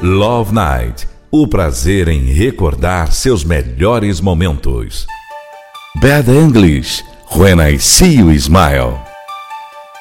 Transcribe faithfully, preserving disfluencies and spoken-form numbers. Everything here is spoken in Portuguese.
Love Night, o prazer em recordar seus melhores momentos. Bad English, When I See You Smile.